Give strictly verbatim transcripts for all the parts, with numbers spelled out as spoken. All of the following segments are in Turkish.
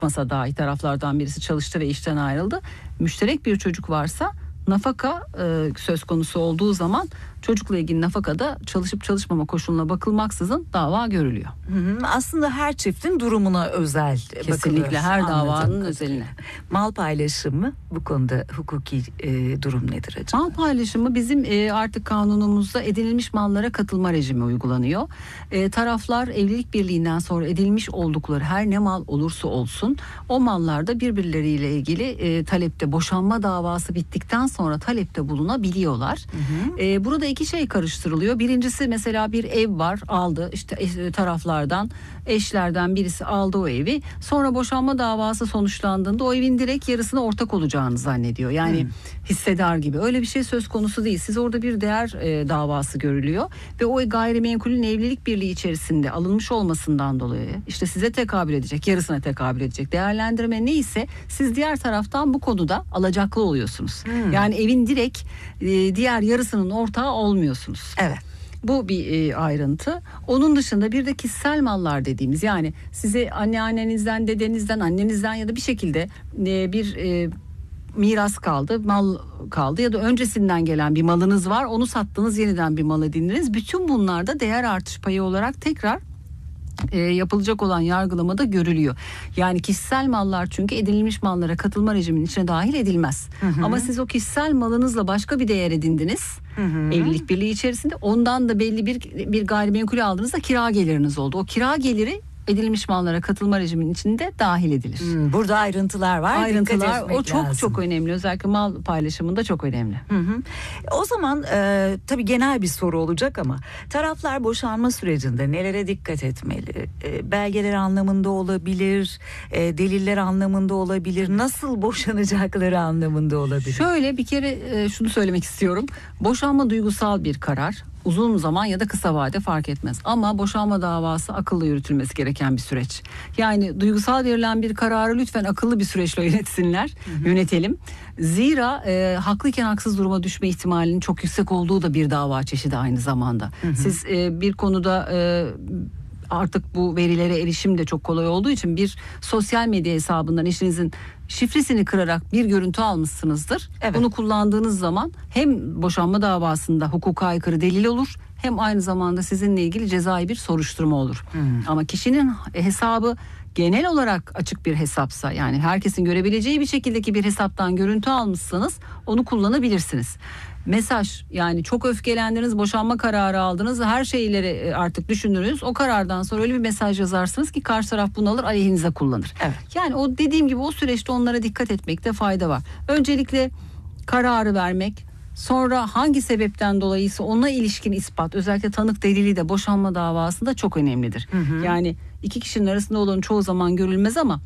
çalışmasa dahi taraflardan birisi çalıştı ve işten ayrıldı. Müşterek bir çocuk varsa nafaka e, söz konusu olduğu zaman çocukla ilgili nafakada çalışıp çalışmama koşuluna bakılmaksızın dava görülüyor. Hı hı. Aslında her çiftin durumuna özel bakılıyor. Kesinlikle her davanın özeline. Mal paylaşımı bu konuda hukuki e, durum nedir acaba? Mal paylaşımı bizim e, artık kanunumuzda edinilmiş mallara katılma rejimi uygulanıyor. E, taraflar evlilik birliğinden sonra edinilmiş oldukları her ne mal olursa olsun o mallarda birbirleriyle ilgili e, talepte boşanma davası bittikten sonra talepte bulunabiliyorlar. Hı hı. E, burada iki şey karıştırılıyor. Birincisi mesela bir ev var, aldı işte taraflardan, eşlerden birisi aldı o evi. Sonra boşanma davası sonuçlandığında o evin direkt yarısına ortak olacağını zannediyor. Yani hmm. hissedar gibi. Öyle bir şey söz konusu değil. Siz orada bir değer e, davası görülüyor ve o gayrimenkulün evlilik birliği içerisinde alınmış olmasından dolayı işte size tekabül edecek, yarısına tekabül edecek değerlendirme neyse siz diğer taraftan bu konuda alacaklı oluyorsunuz. Hmm. Yani evin direkt e, diğer yarısının ortağı olmuyorsunuz. Evet. Bu bir e, ayrıntı. Onun dışında bir de kişisel mallar dediğimiz yani size anneannenizden, dedenizden, annenizden ya da bir şekilde e, bir e, miras kaldı, mal kaldı ya da öncesinden gelen bir malınız var. Onu sattınız, yeniden bir mal edindiniz. Bütün bunlarda değer artış payı olarak tekrar E, yapılacak olan yargılamada görülüyor. Yani kişisel mallar çünkü edinilmiş mallara katılma rejiminin içine dahil edilmez. Hı hı. Ama siz o kişisel malınızla başka bir değer edindiniz. Hı hı. Evlilik birliği içerisinde ondan da belli bir bir gayrimenkul aldığınızda kira geliriniz oldu. O kira geliri edilmiş mallara katılma rejiminin içinde dahil edilir. Hmm, burada ayrıntılar var. Ayrıntılar o çok lazım. Çok önemli. Özellikle mal paylaşımında çok önemli. Hı hı. O zaman e, tabii genel bir soru olacak ama taraflar boşanma sürecinde nelere dikkat etmeli? E, belgeler anlamında olabilir, e, deliller anlamında olabilir. Nasıl boşanacakları anlamında olabilir? Şöyle bir kere e, şunu söylemek istiyorum. Boşanma duygusal bir karar. Uzun zaman ya da kısa vade fark etmez. Ama boşanma davası akıllı yürütülmesi gereken bir süreç. Yani duygusal verilen bir kararı lütfen akıllı bir süreçle yönetsinler, hı hı. yönetelim. Zira e, haklıyken haksız duruma düşme ihtimalinin çok yüksek olduğu da bir dava çeşidi aynı zamanda. Hı hı. Siz e, bir konuda... E, artık bu verilere erişim de çok kolay olduğu için bir sosyal medya hesabından eşinizin şifresini kırarak bir görüntü almışsınızdır. Evet. Bunu kullandığınız zaman hem boşanma davasında hukuka aykırı delil olur hem aynı zamanda sizinle ilgili cezai bir soruşturma olur. Hmm. Ama kişinin hesabı genel olarak açık bir hesapsa yani herkesin görebileceği bir şekildeki bir hesaptan görüntü almışsanız onu kullanabilirsiniz. Mesaj yani çok öfkelendiniz, boşanma kararı aldınız, her şeyleri artık düşündünüz. O karardan sonra öyle bir mesaj yazarsınız ki karşı taraf bunu alır aleyhinize kullanır. Evet. Yani o dediğim gibi o süreçte onlara dikkat etmekte fayda var. Öncelikle kararı vermek, sonra hangi sebepten dolayıysa ona ilişkin ispat, özellikle tanık delili de boşanma davasında çok önemlidir. Hı hı. Yani iki kişinin arasında olan çoğu zaman görülmez ama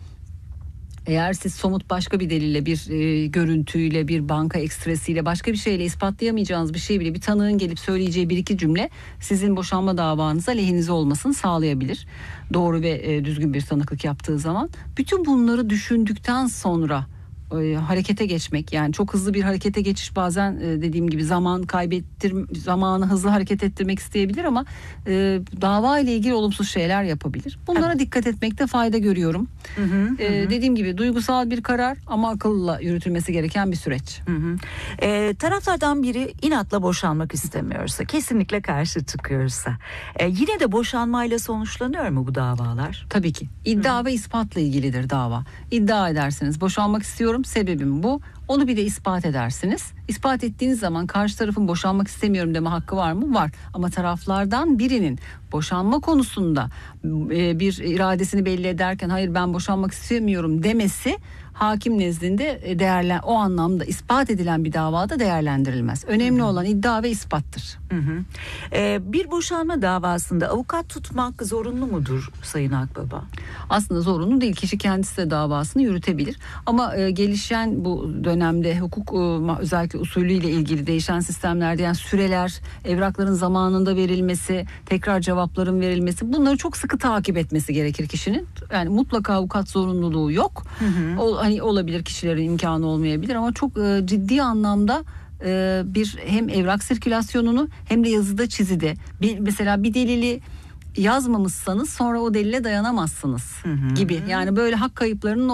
eğer siz somut başka bir delille, bir e, görüntüyle, bir banka ekstresiyle, başka bir şeyle ispatlayamayacağınız bir şey bile bir tanığın gelip söyleyeceği bir iki cümle sizin boşanma davanıza lehinize olmasını sağlayabilir. Doğru ve e, düzgün bir tanıklık yaptığı zaman. Bütün bunları düşündükten sonra e, harekete geçmek, yani çok hızlı bir harekete geçiş bazen e, dediğim gibi zaman kaybettir, zamanı hızlı hareket ettirmek isteyebilir ama e, dava ile ilgili olumsuz şeyler yapabilir. Bunlara evet. dikkat etmekte fayda görüyorum. Hı hı, e, hı. Dediğim gibi duygusal bir karar ama akılla yürütülmesi gereken bir süreç. Hı hı. E, taraflardan biri inatla boşanmak istemiyorsa, kesinlikle karşı çıkıyorsa, e, yine de boşanmayla sonuçlanıyor mu bu davalar? Tabii ki. İddia hı. ve ispatla ilgilidir dava. İddia edersiniz, boşanmak istiyorum, sebebim bu. Onu bir de ispat edersiniz. İspat ettiğiniz zaman karşı tarafın boşanmak istemiyorum deme hakkı var mı? Var. Ama taraflardan birinin boşanma konusunda bir iradesini belli ederken hayır ben boşanmak istemiyorum demesi hakim nezdinde değerlen o anlamda ispat edilen bir davada değerlendirilmez. Önemli hı hı. olan iddia ve ispattır. Hı hı. Ee, bir boşanma davasında avukat tutmak zorunlu mudur Sayın Akbaba? Aslında zorunlu değil. Kişi kendisi de davasını yürütebilir. Ama e, gelişen bu dönemde hukuk e, özellikle usulüyle ilgili değişen sistemlerde yani süreler, evrakların zamanında verilmesi, tekrar cevapların verilmesi bunları çok sıkı takip etmesi gerekir kişinin. Yani mutlaka avukat zorunluluğu yok. Hı hı. O, hani olabilir kişilerin imkanı olmayabilir ama çok e, ciddi anlamda bir hem evrak sirkülasyonunu hem de yazıda çizide bir mesela bir delili yazmamışsanız sonra o delile dayanamazsınız Hı hı. gibi. Yani böyle hak kayıplarının